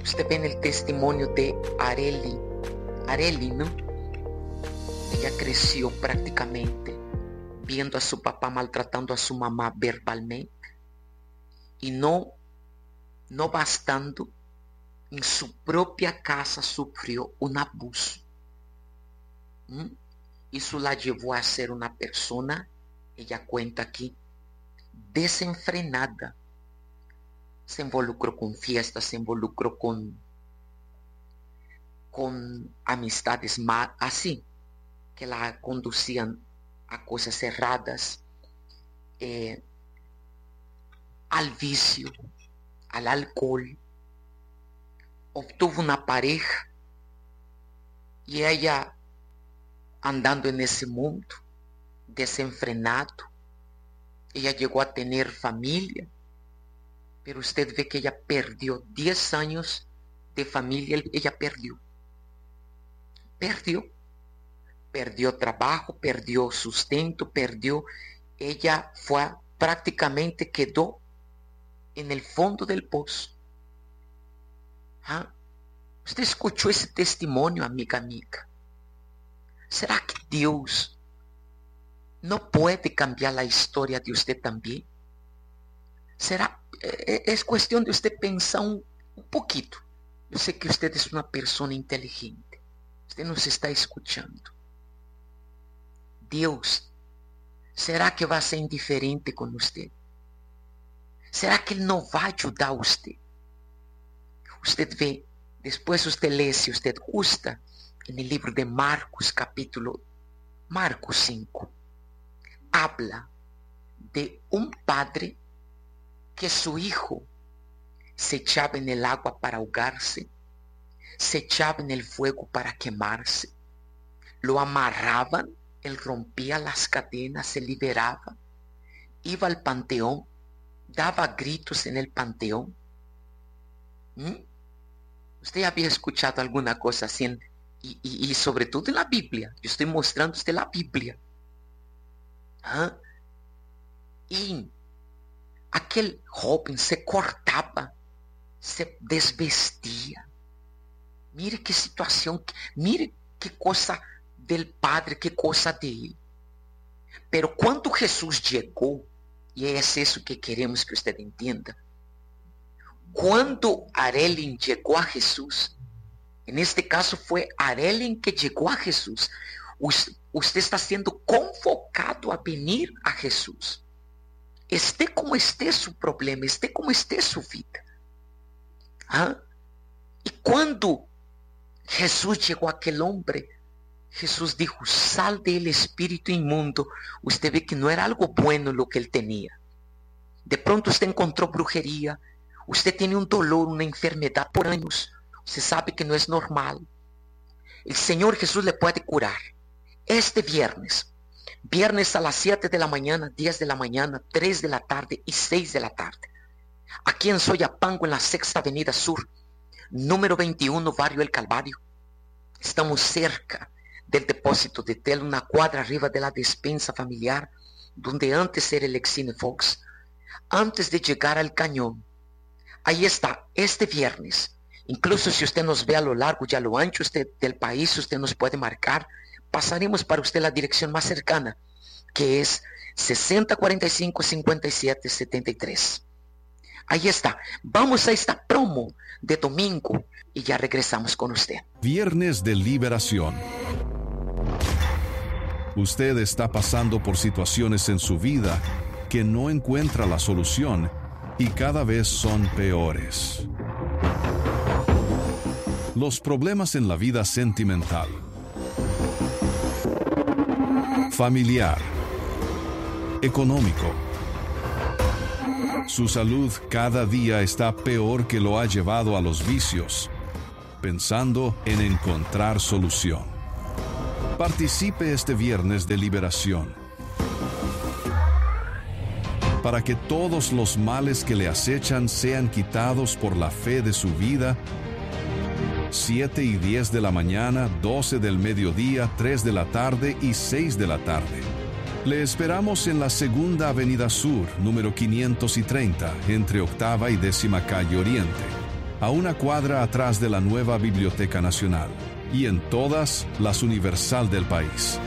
Usted ve en el testimonio de Areli, ¿no? Ella creció prácticamente viendo a su papá maltratando a su mamá verbalmente y no bastando, en su propia casa sufrió un abuso. Eso la llevó a ser una persona, ella cuenta aquí, desenfrenada. Se involucró con fiestas, se involucró con amistades más así, que la conducían a cosas erradas, al vicio, al alcohol. Obtuvo una pareja y ella, andando en ese mundo desenfrenado, ella llegó a tener familia, pero usted ve que ella perdió 10 años de familia. Ella perdió trabajo, perdió sustento, ella prácticamente quedó en el fondo del pozo. Usted escuchó ese testimonio, amiga. ¿Será que Dios no puede cambiar la historia de usted también? Es cuestión de usted pensar un poquito. Yo sé que usted es una persona inteligente. Usted nos está escuchando. Dios, ¿será que va a ser indiferente con usted? ¿Será que Él no va a ayudar a usted? Usted ve, después usted lee, si usted gusta, en el libro de Marcos 5, habla de un padre que su hijo se echaba en el agua para ahogarse, se echaba en el fuego para quemarse, lo amarraban, él rompía las cadenas, se liberaba, iba al panteón, daba gritos en el panteón. Usted había escuchado alguna cosa así, y sobre todo en la Biblia. Yo estoy mostrando a usted la Biblia. Y aquel joven se cortaba, se desvestía. Mire qué situación, mire qué cosa del Padre, qué cosa de Él. Pero cuando Jesús llegó, y es eso que queremos que usted entienda, cuando Areli llegó a Jesús, en este caso fue Areli que llegó a Jesús, usted está siendo convocado a venir a Jesús. Esté como esté su problema, esté como esté su vida. Y cuando Jesús llegó a aquel hombre, Jesús dijo: sal del espíritu inmundo. Usted ve que no era algo bueno lo que él tenía. De pronto usted encontró brujería, usted tiene un dolor, una enfermedad por años, usted sabe que no es normal. El Señor Jesús le puede curar. Este viernes a las 7 de la mañana, 10 de la mañana, 3 de la tarde y 6 de la tarde, aquí en Soyapango, en la 6ª Avenida Sur, número 21, Barrio El Calvario. Estamos cerca del depósito de Tel, una cuadra arriba de la despensa familiar, donde antes era el Excine Fox, antes de llegar al Cañón. Ahí está, este viernes. Incluso si usted nos ve a lo largo y a lo ancho del país, usted nos puede marcar. Pasaremos para usted la dirección más cercana, que es 6045-5773. Ahí está. Vamos a esta promo de domingo y ya regresamos con usted. Viernes de Liberación. Usted está pasando por situaciones en su vida que no encuentra la solución y cada vez son peores. Los problemas en la vida sentimental, familiar, económico. Su salud cada día está peor, que lo ha llevado a los vicios, pensando en encontrar solución. Participe este viernes de liberación, para que todos los males que le acechan sean quitados por la fe de su vida. 7 y 10 de la mañana, 12 del mediodía, 3 de la tarde y 6 de la tarde. Le esperamos en la 2ª Avenida Sur, número 530, entre 8ª y 10ª Calle Oriente. a una cuadra atrás de la nueva Biblioteca Nacional, y en todas las Universal del país.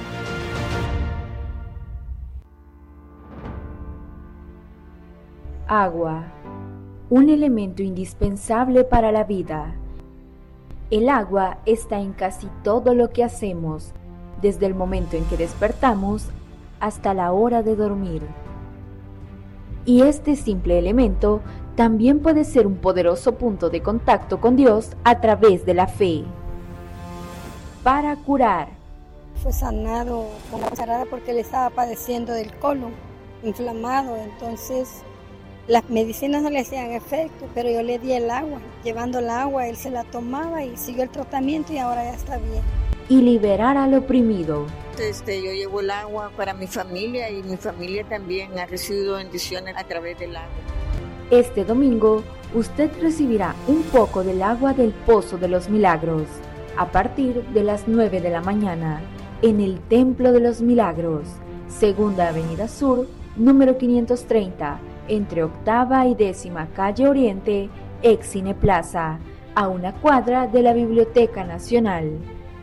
Agua, un elemento indispensable para la vida. El agua está en casi todo lo que hacemos, desde el momento en que despertamos hasta la hora de dormir. Y este simple elemento también puede ser un poderoso punto de contacto con Dios a través de la fe. Para curar. Fue sanado con la cucharada porque él estaba padeciendo del colon inflamado, entonces las medicinas no le hacían efecto, pero yo le di el agua. Llevando el agua, él se la tomaba y siguió el tratamiento y ahora ya está bien. Y liberar al oprimido. Yo llevo el agua para mi familia y mi familia también ha recibido bendiciones a través del agua. Este domingo, usted recibirá un poco del agua del Pozo de los Milagros, a partir de las 9 de la mañana, en el Templo de los Milagros, Segunda Avenida Sur, número 530, entre Octava y 10ª Calle Oriente, ex Cine Plaza, a una cuadra de la Biblioteca Nacional.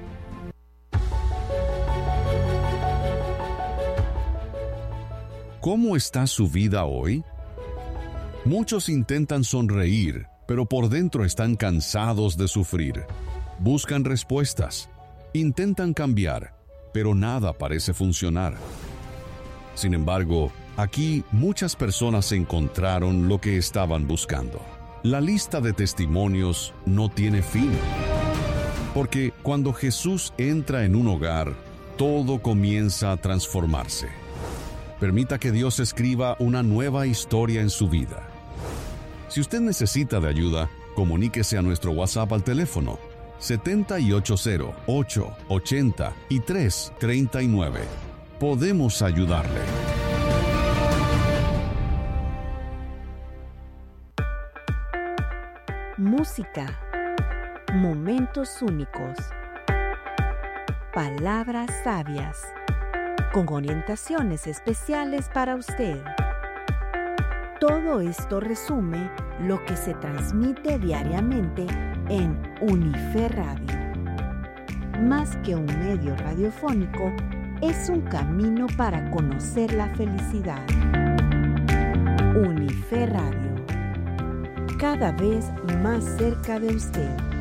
¿Cómo está su vida hoy? Muchos intentan sonreír, pero por dentro están cansados de sufrir. Buscan respuestas, intentan cambiar, pero nada parece funcionar. Sin embargo, aquí muchas personas encontraron lo que estaban buscando. La lista de testimonios no tiene fin. Porque cuando Jesús entra en un hogar, todo comienza a transformarse. Permita que Dios escriba una nueva historia en su vida. Si usted necesita de ayuda, comuníquese a nuestro WhatsApp al teléfono 780-880-339. Podemos ayudarle. Música, momentos únicos, palabras sabias, con orientaciones especiales para usted. Todo esto resume lo que se transmite diariamente en Unife Radio. Más que un medio radiofónico, es un camino para conocer la felicidad. Unife Radio, cada vez más cerca de usted.